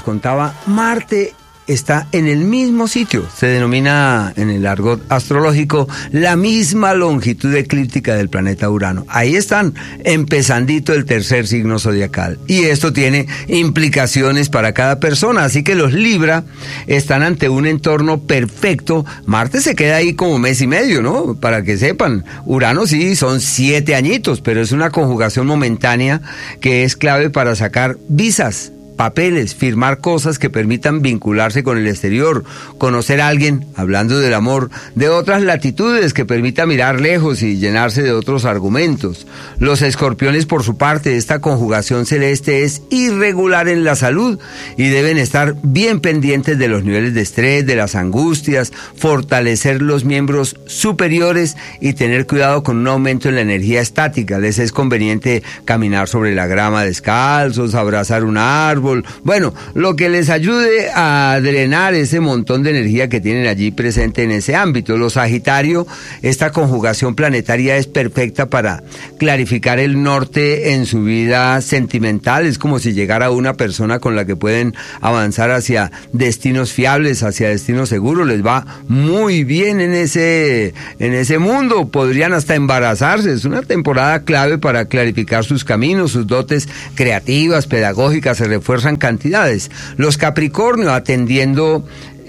les contaba, Marte está en el mismo sitio, se denomina en el argot astrológico la misma longitud eclíptica del planeta Urano. Ahí están, empezandito el tercer signo zodiacal. Y esto tiene implicaciones para cada persona, así que los Libra están ante un entorno perfecto. Marte se queda ahí como mes y medio, ¿no? Para que sepan, Urano sí son 7 añitos, pero es una conjugación momentánea que es clave para sacar visas, papeles, firmar cosas que permitan vincularse con el exterior, conocer a alguien, hablando del amor, de otras latitudes que permita mirar lejos y llenarse de otros argumentos. Los escorpiones, por su parte, esta conjugación celeste es irregular en la salud y deben estar bien pendientes de los niveles de estrés, de las angustias, fortalecer los miembros superiores y tener cuidado con un aumento en la energía estática. Les es conveniente caminar sobre la grama descalzos, abrazar un árbol, bueno, lo que les ayude a drenar ese montón de energía que tienen allí presente en ese ámbito. Los Sagitario, esta conjugación planetaria es perfecta para clarificar el norte en su vida sentimental. Es como si llegara una persona con la que pueden avanzar hacia destinos fiables, hacia destinos seguros. Les va muy bien en ese mundo. Podrían hasta embarazarse. Es una temporada clave para clarificar sus caminos, sus dotes creativas, pedagógicas, se refuerzan cantidades. Los Capricornio, atendiendo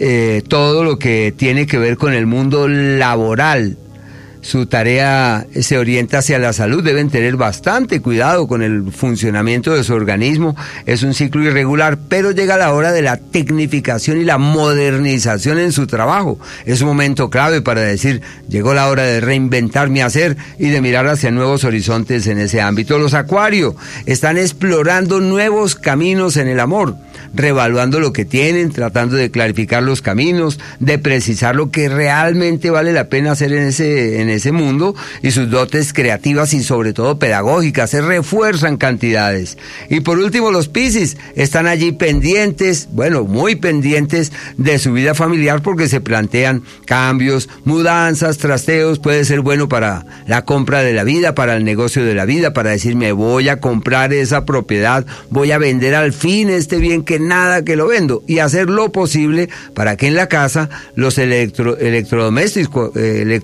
todo lo que tiene que ver con el mundo laboral, su tarea se orienta hacia la salud, deben tener bastante cuidado con el funcionamiento de su organismo. Es un ciclo irregular, pero llega la hora de la tecnificación y la modernización en su trabajo. Es un momento clave para decir, llegó la hora de reinventar mi hacer y de mirar hacia nuevos horizontes en ese ámbito. Los Acuario están explorando nuevos caminos en el amor, reevaluando lo que tienen, tratando de clarificar los caminos, de precisar lo que realmente vale la pena hacer en ese mundo, y sus dotes creativas y sobre todo pedagógicas se refuerzan cantidades. Y por último, los Piscis están allí pendientes, bueno, muy pendientes de su vida familiar, porque se plantean cambios, mudanzas, trasteos. Puede ser bueno para la compra de la vida, para el negocio de la vida, para decir, me voy a comprar esa propiedad, voy a vender al fin este bien que nada que lo vendo, y hacer lo posible para que en la casa los electrodomésticos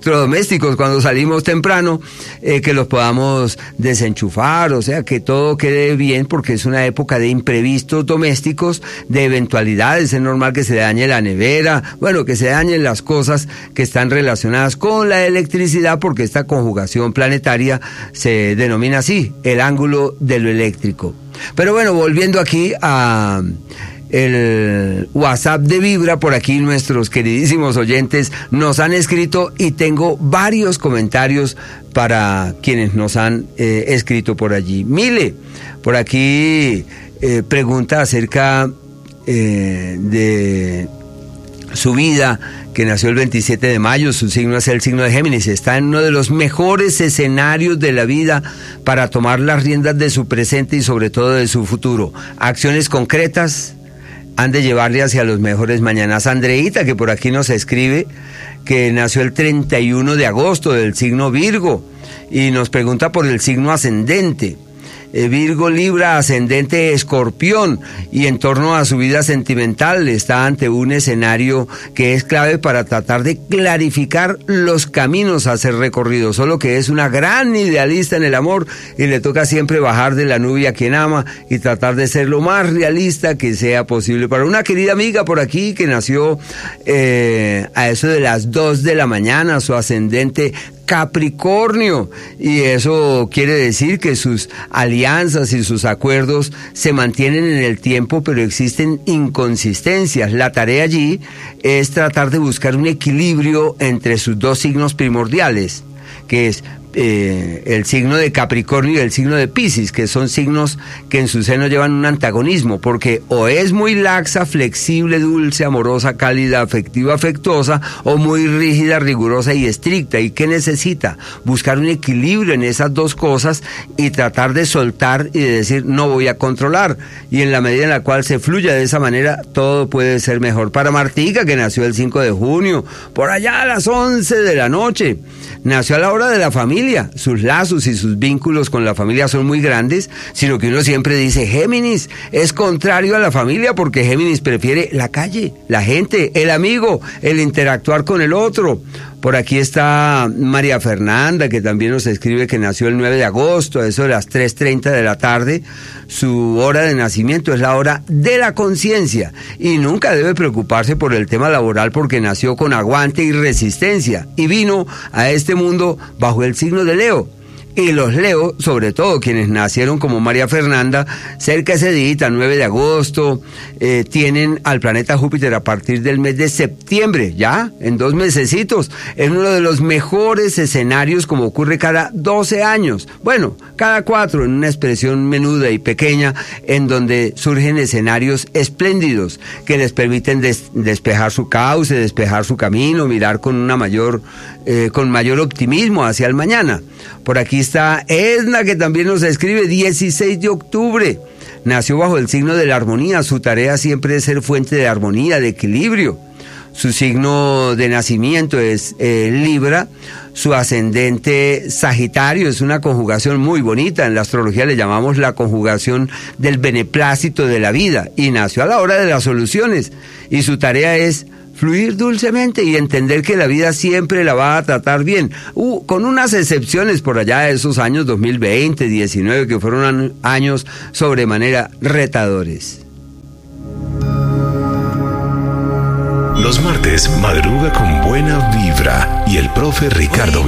cuando salimos temprano, que los podamos desenchufar, o sea, que todo quede bien, porque es una época de imprevistos domésticos, de eventualidades. Es normal que se dañe la nevera, bueno, que se dañen las cosas que están relacionadas con la electricidad, porque esta conjugación planetaria se denomina así, el ángulo de lo eléctrico. Pero bueno, volviendo aquí a el WhatsApp de Vibra, por aquí nuestros queridísimos oyentes nos han escrito y tengo varios comentarios para quienes nos han escrito por allí. Mile, por aquí pregunta acerca de su vida, que nació el 27 de mayo, su signo es el signo de Géminis, está en uno de los mejores escenarios de la vida para tomar las riendas de su presente y sobre todo de su futuro. Acciones concretas han de llevarle hacia los mejores mañanas. Andreita, que por aquí nos escribe, que nació el 31 de agosto del signo Virgo, y nos pregunta por el signo ascendente. Virgo, Libra, ascendente Escorpión, y en torno a su vida sentimental está ante un escenario que es clave para tratar de clarificar los caminos a ser recorridos, solo que es una gran idealista en el amor y le toca siempre bajar de la nube a quien ama y tratar de ser lo más realista que sea posible. Para una querida amiga por aquí que nació a eso de las 2 de la mañana, su ascendente Capricornio, y eso quiere decir que sus alianzas y sus acuerdos se mantienen en el tiempo, pero existen inconsistencias. La tarea allí es tratar de buscar un equilibrio entre sus dos signos primordiales, que es el signo de Capricornio y el signo de Piscis, que son signos que en su seno llevan un antagonismo, porque o es muy laxa, flexible, dulce, amorosa, cálida, afectiva, afectuosa, o muy rígida, rigurosa y estricta. ¿Y qué necesita? Buscar un equilibrio en esas dos cosas y tratar de soltar y de decir, no voy a controlar, y en la medida en la cual se fluya de esa manera, todo puede ser mejor. Para Martica, que nació el 5 de junio, por allá a las 11 de la noche, nació a la hora de la familia, familia. Sus lazos y sus vínculos con la familia son muy grandes, sino que uno siempre dice, Géminis es contrario a la familia porque Géminis prefiere la calle, la gente, el amigo, el interactuar con el otro. Por aquí está María Fernanda, que también nos escribe que nació el 9 de agosto, a eso de las 3:30 de la tarde. Su hora de nacimiento es la hora de la conciencia y nunca debe preocuparse por el tema laboral porque nació con aguante y resistencia y vino a este mundo bajo el signo de Leo. Y los Leo, sobre todo quienes nacieron como María Fernanda, cerca de ese día, 9 de agosto, tienen al planeta Júpiter a partir del mes de septiembre, ya, en 2 mesecitos, en uno de los mejores escenarios como ocurre cada 12 años. Bueno, cada 4, en una expresión menuda y pequeña, en donde surgen escenarios espléndidos que les permiten despejar su cauce, despejar su camino, mirar con mayor optimismo hacia el mañana. Por aquí está Edna, que también nos escribe, 16 de octubre. Nació bajo el signo de la armonía. Su tarea siempre es ser fuente de armonía, de equilibrio. Su signo de nacimiento es Libra. Su ascendente Sagitario, es una conjugación muy bonita. En la astrología le llamamos la conjugación del beneplácito de la vida. Y nació a la hora de las soluciones. Y su tarea es fluir dulcemente y entender que la vida siempre la va a tratar bien, con unas excepciones por allá de esos años 2020, 19, que fueron años sobremanera retadores. Los martes madruga con buena vibra y el profe Ricardo